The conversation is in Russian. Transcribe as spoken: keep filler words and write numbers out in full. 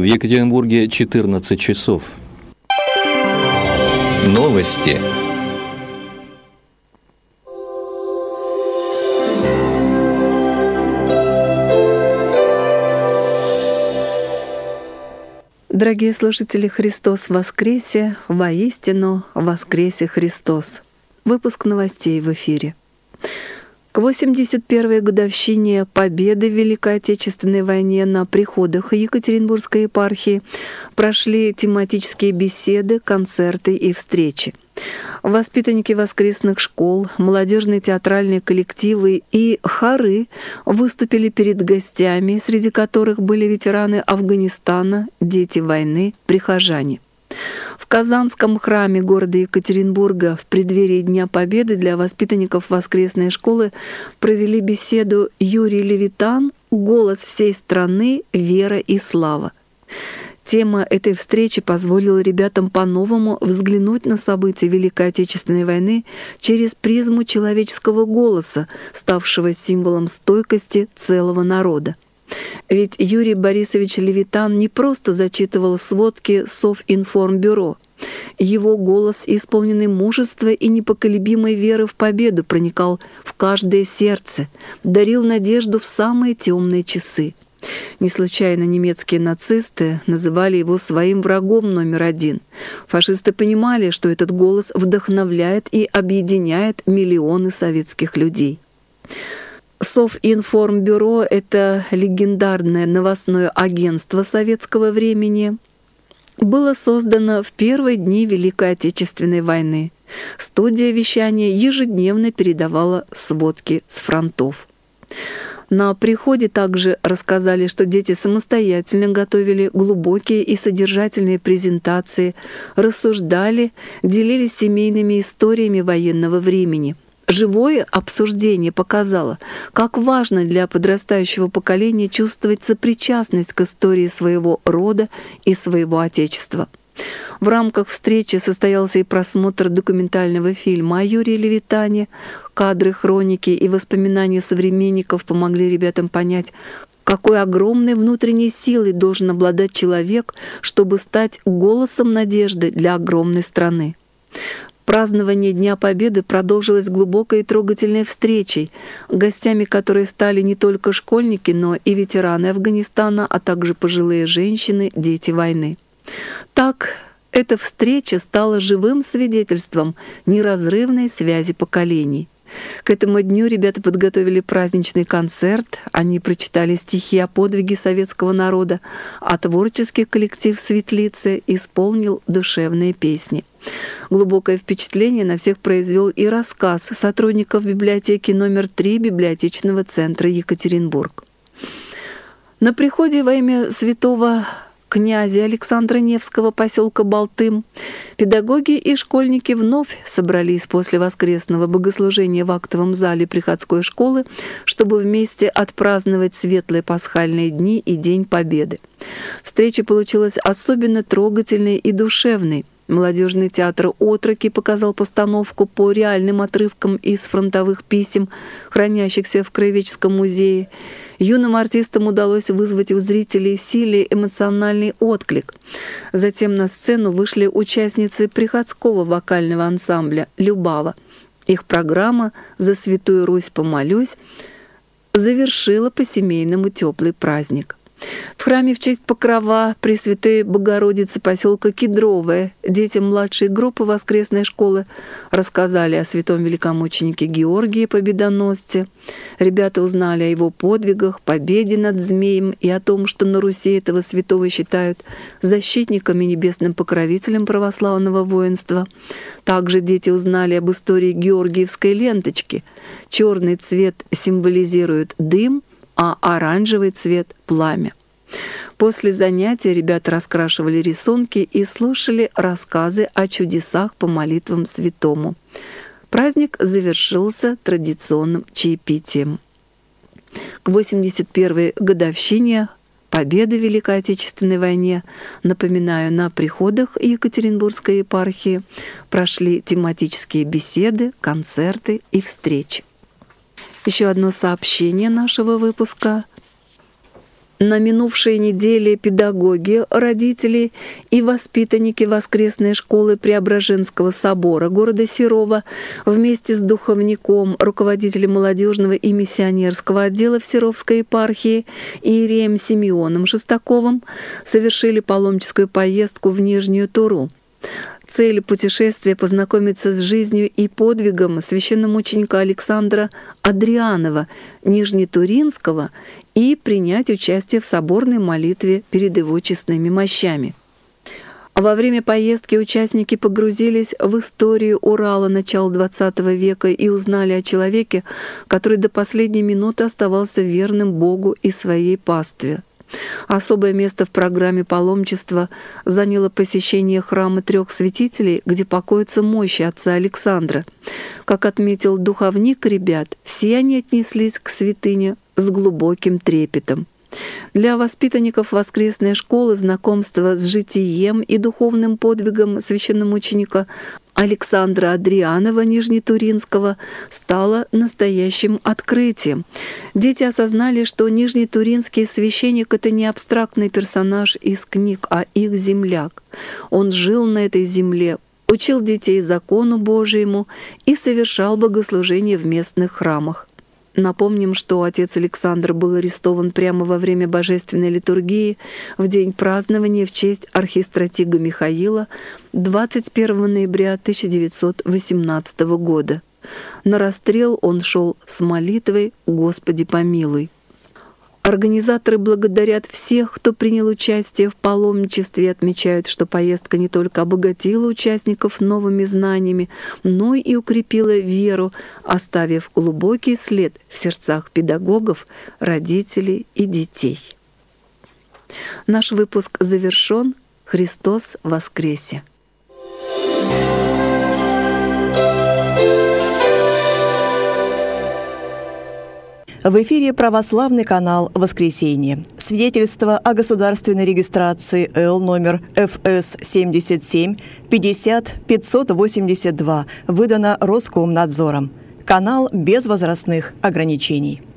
Екатеринбурге четырнадцать часов. Новости. Дорогие слушатели, Христос воскресе! Воистину воскресе Христос! Выпуск новостей в эфире. К восемьдесят первой годовщине победы в Великой Отечественной войне на приходах Екатеринбургской епархии прошли тематические беседы, концерты и встречи. Воспитанники воскресных школ, молодежные театральные коллективы и хоры выступили перед гостями, среди которых были ветераны Афганистана, дети войны, прихожане. В Казанском храме города Екатеринбурга в преддверии Дня Победы для воспитанников воскресной школы провели беседу «Юрий Левитан. Голос всей страны. Вера и слава». Тема этой встречи позволила ребятам по-новому взглянуть на события Великой Отечественной войны через призму человеческого голоса, ставшего символом стойкости целого народа. Ведь Юрий Борисович Левитан не просто зачитывал сводки Совинформбюро. Его голос, исполненный мужества и непоколебимой веры в победу, проникал в каждое сердце, дарил надежду в самые темные часы. Не случайно немецкие нацисты называли его своим врагом номер один. Фашисты понимали, что этот голос вдохновляет и объединяет миллионы советских людей. Совинформбюро — это легендарное новостное агентство советского времени. Было создано в первые дни Великой Отечественной войны. Студия вещания ежедневно передавала сводки с фронтов. На приходе также рассказали, что дети самостоятельно готовили глубокие и содержательные презентации, рассуждали, делились семейными историями военного времени. Живое обсуждение показало, как важно для подрастающего поколения чувствовать сопричастность к истории своего рода и своего Отечества. В рамках встречи состоялся и просмотр документального фильма о Юрии Левитане. Кадры, хроники и воспоминания современников помогли ребятам понять, какой огромной внутренней силой должен обладать человек, чтобы стать голосом надежды для огромной страны. Празднование Дня Победы продолжилось глубокой и трогательной встречей, гостями которой стали не только школьники, но и ветераны Афганистана, а также пожилые женщины, дети войны. Так, эта встреча стала живым свидетельством неразрывной связи поколений. К этому дню ребята подготовили праздничный концерт, они прочитали стихи о подвиге советского народа, а творческий коллектив «Светлицы» исполнил душевные песни. Глубокое впечатление на всех произвел и рассказ сотрудников библиотеки номер три библиотечного центра Екатеринбург. На приходе во имя святого князя Александра Невского поселка Балтым педагоги и школьники вновь собрались после воскресного богослужения в актовом зале приходской школы, чтобы вместе отпраздновать светлые пасхальные дни и День Победы. Встреча получилась особенно трогательной и душевной. Молодежный театр «Отроки» показал постановку по реальным отрывкам из фронтовых писем, хранящихся в Краеведческом музее. Юным артистам удалось вызвать у зрителей сильный эмоциональный отклик. Затем на сцену вышли участницы приходского вокального ансамбля «Любава». Их программа «За Святую Русь помолюсь» завершила по-семейному теплый праздник. В храме в честь Покрова Пресвятой Богородицы поселка Кедровое детям младшей группы воскресной школы рассказали о святом великомученике Георгии Победоносце. Ребята узнали о его подвигах, победе над змеем и о том, что на Руси этого святого считают защитником и небесным покровителем православного воинства. Также дети узнали об истории Георгиевской ленточки. Черный цвет символизирует дым, а оранжевый цвет — пламя. После занятия ребята раскрашивали рисунки и слушали рассказы о чудесах по молитвам святому. Праздник завершился традиционным чаепитием. К восемьдесят первой годовщине Победы в Великой Отечественной войне, напоминаю, на приходах Екатеринбургской епархии прошли тематические беседы, концерты и встречи. Еще одно сообщение нашего выпуска. На минувшей неделе педагоги, родители и воспитанники воскресной школы Преображенского собора города Серова вместе с духовником, руководителем молодежного и миссионерского отдела в Серовской епархии Иереем Симеоном Шестаковым совершили паломническую поездку в Нижнюю Туру. Цель путешествия — познакомиться с жизнью и подвигом священномученика Александра Адрианова, Нижнетуринского, и принять участие в соборной молитве перед его честными мощами. Во время поездки участники погрузились в историю Урала начала двадцатого века и узнали о человеке, который до последней минуты оставался верным Богу и своей пастве. Особое место в программе паломничества заняло посещение храма трех святителей, где покоятся мощи отца Александра. Как отметил духовник ребят, все они отнеслись к святыне с глубоким трепетом. Для воспитанников воскресной школы знакомство с житием и духовным подвигом священномученика Александра Адрианова Нижнетуринского стало настоящим открытием. Дети осознали, что нижнетуринский священник — это не абстрактный персонаж из книг, а их земляк. Он жил на этой земле, учил детей закону Божьему и совершал богослужения в местных храмах. Напомним, что отец Александр был арестован прямо во время божественной литургии в день празднования в честь архистратига Михаила двадцать первого ноября тысяча девятьсот восемнадцатого года. На расстрел он шел с молитвой «Господи помилуй». Организаторы благодарят всех, кто принял участие в паломничестве, и отмечают, что поездка не только обогатила участников новыми знаниями, но и укрепила веру, оставив глубокий след в сердцах педагогов, родителей и детей. Наш выпуск завершен. Христос воскресе! В эфире православный канал «Воскресенье». Свидетельство о государственной регистрации Л номер Ф С семьдесят семь пятьдесят пятьсот восемьдесят два выдано Роскомнадзором. Канал без возрастных ограничений.